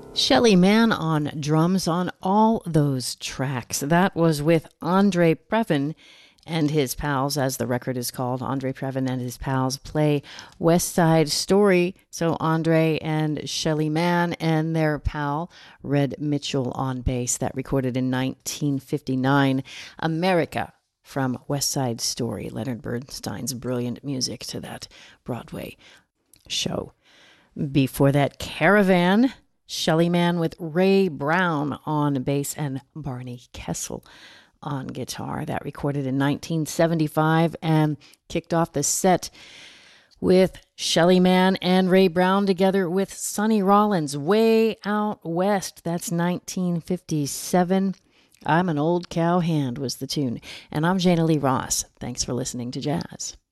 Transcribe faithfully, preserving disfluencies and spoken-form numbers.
Shelly Manne on drums on all those tracks. That was with Andre Previn and his pals, as the record is called. Andre Previn and his pals play West Side Story. So Andre and Shelly Manne and their pal Red Mitchell on bass. That recorded in nineteen fifty-nine. America from West Side Story. Leonard Bernstein's brilliant music to that Broadway show. Before that, Caravan. Shelly Manne with Ray Brown on bass and Barney Kessel on guitar. That recorded in nineteen seventy-five and kicked off the set with Shelly Manne and Ray Brown together with Sonny Rollins, Way Out West. That's nineteen fifty-seven. I'm an Old Cow Hand was the tune. And I'm Jana Lee Ross. Thanks for listening to Jazz.